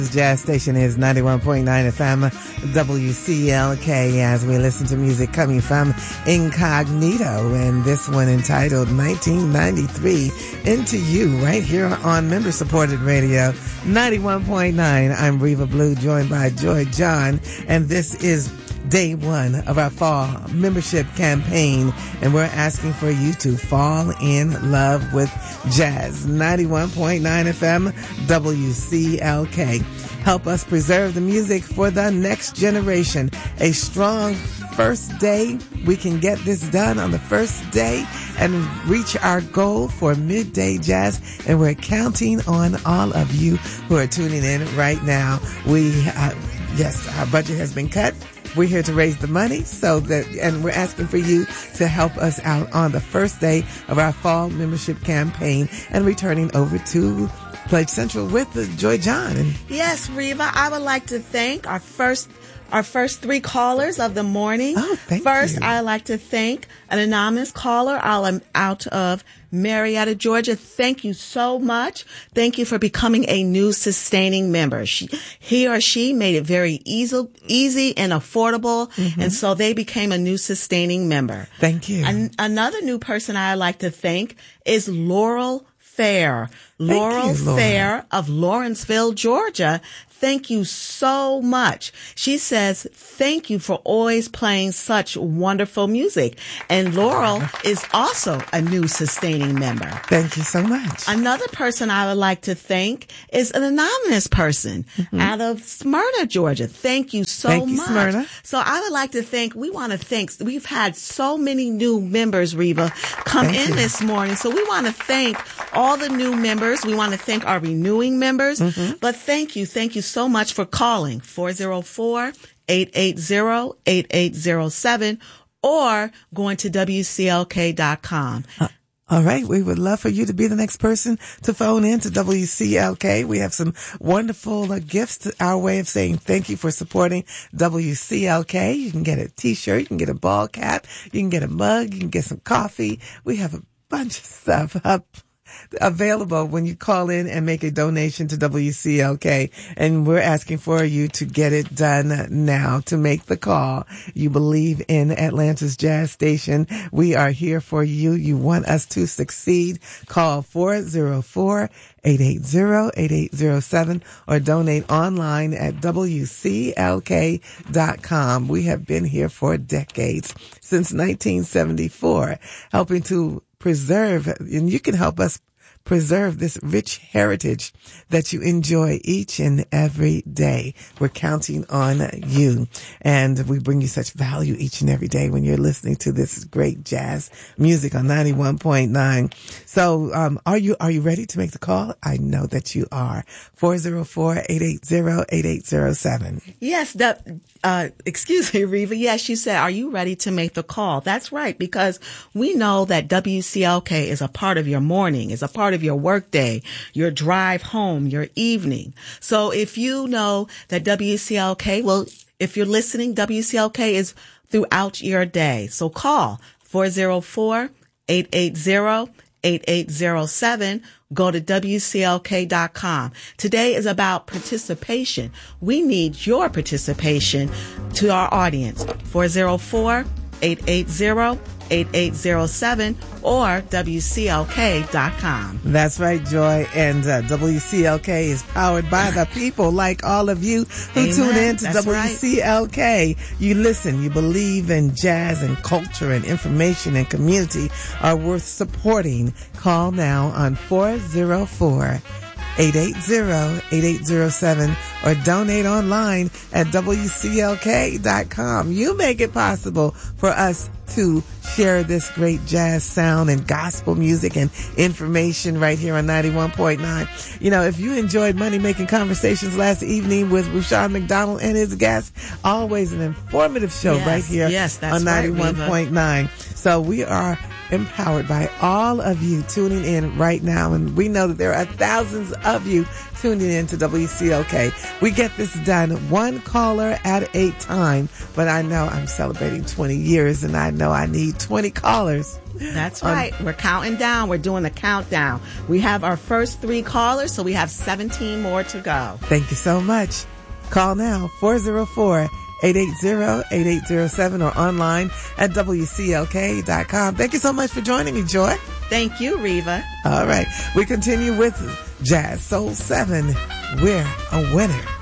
Jazz station is 91.9 FM WCLK as we listen to music coming from Incognito, and this one entitled 1993 Into You right here on member supported radio 91.9. I'm Reva Blue, joined by Joy John, and this is day one of our fall membership campaign, and we're asking for you to fall in love with jazz. 91.9 FM WCLK. Help us preserve the music for the next generation. A strong first day. We can get this done on the first day and reach our goal for midday jazz. And we're counting on all of you who are tuning in right now. Yes, our budget has been cut. We're here to raise the money, and we're asking for you to help us out on the first day of our fall membership campaign, and returning over to Pledge Central with Joy John. Yes, Reva, I would like to thank our first three callers of the morning. Oh, thank First, you. I'd like to thank an anonymous caller out of Marietta, Georgia. Thank you so much. Thank you for becoming a new sustaining member. He or she made it very easy and affordable, and so they became a new sustaining member. Thank you. Another new person I'd like to thank is Laurel Fair. Laurel Fair of Lawrenceville, Georgia. Thank you so much. She says, thank you for always playing such wonderful music. And Laurel is also a new sustaining member. Thank you so much. Another person I would like to thank is an anonymous person out of Smyrna, Georgia. Thank you so much. Thank you, Smyrna. So I would like to we've had so many new members, Reva, come in this morning. So we want to thank all the new members. We want to thank our renewing members. But thank you so much for calling 404-880-8807 or going to WCLK.com. All right. We would love for you to be the next person to phone in to WCLK. We have some wonderful gifts, our way of saying thank you for supporting WCLK. You can get a t-shirt, you can get a ball cap, you can get a mug, you can get some coffee. We have a bunch of stuff up available when you call in and make a donation to WCLK, and we're asking for you to get it done now, to make the call. You believe in Atlanta's jazz station. We are here for you. You want us to succeed. Call 404-880-8807 or donate online at WCLK.com. We have been here for decades, since 1974, helping to preserve, and you can help us preserve this rich heritage that you enjoy each and every day. We're counting on you, and we bring you such value each and every day when you're listening to this great jazz music on 91.9. So, are you ready to make the call? I know that you are. 404-880-8807. Yes, excuse me, Reva. Yes, you said, are you ready to make the call? That's right, because we know that WCLK is a part of your morning, is a part of your workday, your drive home, your evening. So if you know that WCLK, if you're listening, WCLK is throughout your day. So call 404-880-8807. Go to WCLK.com. Today is about participation. We need your participation to our audience. 404-880-8807 or WCLK.com. That's right, Joy. And WCLK is powered by the people like all of you who tune in to WCLK. Right. You listen, you believe in jazz and culture and information and community are worth supporting. Call now on 404-880-8807 or donate online at WCLK.com. You make it possible for us to share this great jazz sound and gospel music and information right here on 91.9. You know, if you enjoyed Money Making Conversations last evening with Rushion McDonald and his guests, always an informative show right here on 91.9. So we are empowered by all of you tuning in right now. And we know that there are thousands of you tuning in to WCLK. We get this done one caller at a time, but I know I'm celebrating 20 years and I know I need 20 callers. That's right. We're counting down. We're doing the countdown. We have our first 3 callers, so we have 17 more to go. Thank you so much. Call now, 404-880-8807 or online at WCLK.com. Thank you so much for joining me, Joy. Thank you, Reva. All right. We continue with Jazz Soul 7. We're a winner.